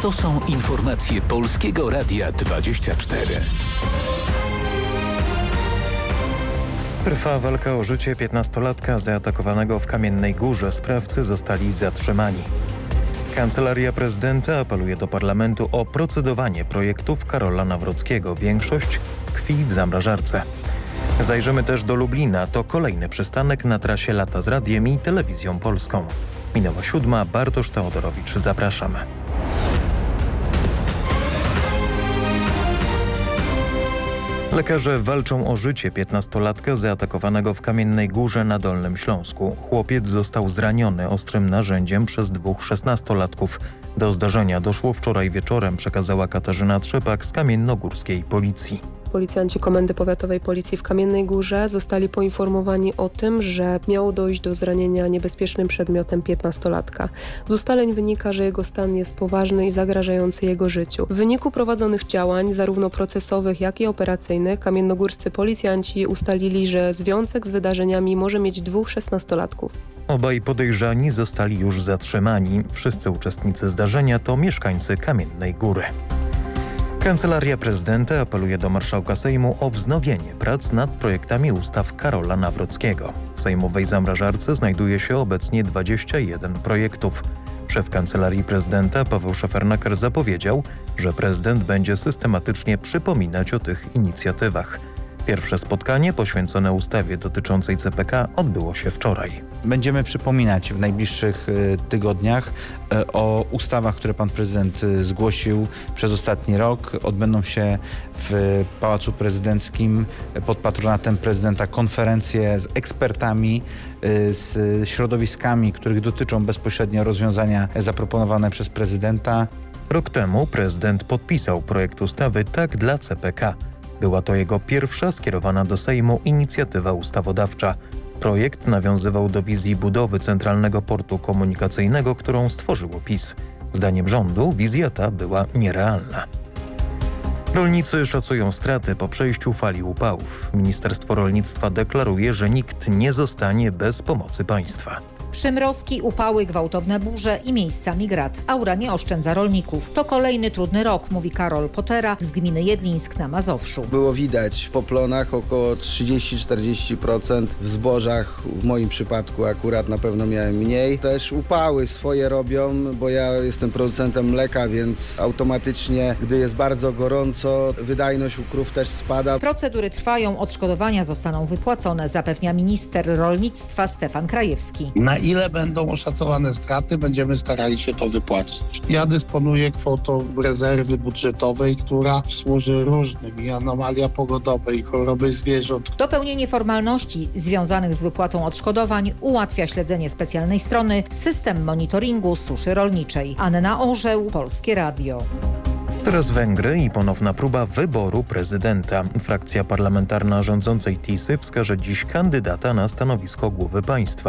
To są informacje Polskiego Radia 24. Trwa walka o życie 15-latka zaatakowanego w Kamiennej Górze. Sprawcy zostali zatrzymani. Kancelaria Prezydenta apeluje do Parlamentu o procedowanie projektów Karola Nawrockiego. Większość tkwi w zamrażarce. Zajrzymy też do Lublina. To kolejny przystanek na trasie Lata z Radiem i Telewizją Polską. Minęła 7. Bartosz Teodorowicz. Zapraszamy. Lekarze walczą o życie 15-latka zaatakowanego w Kamiennej Górze na Dolnym Śląsku. Chłopiec został zraniony ostrym narzędziem przez 2 16-latków. Do zdarzenia doszło wczoraj wieczorem, przekazała Katarzyna Trzepak z kamiennogórskiej policji. Policjanci Komendy Powiatowej Policji w Kamiennej Górze zostali poinformowani o tym, że miało dojść do zranienia niebezpiecznym przedmiotem 15-latka. Z ustaleń wynika, że jego stan jest poważny i zagrażający jego życiu. W wyniku prowadzonych działań, zarówno procesowych, jak i operacyjnych, kamiennogórscy policjanci ustalili, że związek z wydarzeniami może mieć 2 16-latków. Obaj podejrzani zostali już zatrzymani. Wszyscy uczestnicy zdarzenia to mieszkańcy Kamiennej Góry. Kancelaria Prezydenta apeluje do marszałka Sejmu o wznowienie prac nad projektami ustaw Karola Nawrockiego. W sejmowej zamrażarce znajduje się obecnie 21 projektów. Szef Kancelarii Prezydenta Paweł Szefernaker zapowiedział, że prezydent będzie systematycznie przypominać o tych inicjatywach. Pierwsze spotkanie poświęcone ustawie dotyczącej CPK odbyło się wczoraj. Będziemy przypominać w najbliższych tygodniach o ustawach, które pan prezydent zgłosił przez ostatni rok. Odbędą się w Pałacu Prezydenckim pod patronatem prezydenta konferencje z ekspertami, z środowiskami, których dotyczą bezpośrednio rozwiązania zaproponowane przez prezydenta. Rok temu prezydent podpisał projekt ustawy Tak dla CPK. Była to jego pierwsza skierowana do Sejmu inicjatywa ustawodawcza. Projekt nawiązywał do wizji budowy Centralnego Portu Komunikacyjnego, którą stworzyło PiS. Zdaniem rządu wizja ta była nierealna. Rolnicy szacują straty po przejściu fali upałów. Ministerstwo Rolnictwa deklaruje, że nikt nie zostanie bez pomocy państwa. Przymrozki, upały, gwałtowne burze i miejscami grad. Aura nie oszczędza rolników. To kolejny trudny rok, mówi Karol Potera z gminy Jedlińsk na Mazowszu. Było widać po plonach około 30-40%, w zbożach w moim przypadku akurat na pewno miałem mniej. Też upały swoje robią, bo ja jestem producentem mleka, więc automatycznie, gdy jest bardzo gorąco, wydajność u krów też spada. Procedury trwają, odszkodowania zostaną wypłacone, zapewnia minister rolnictwa Stefan Krajewski. Na ile będą oszacowane straty, będziemy starali się to wypłacić. Ja dysponuję kwotą rezerwy budżetowej, która służy różnym i anomalia pogodowe, i choroby zwierząt. Dopełnienie formalności związanych z wypłatą odszkodowań ułatwia śledzenie specjalnej strony System Monitoringu Suszy Rolniczej. Anna Orzeł, Polskie Radio. Teraz Węgry i ponowna próba wyboru prezydenta. Frakcja parlamentarna rządzącej TISY wskaże dziś kandydata na stanowisko głowy państwa.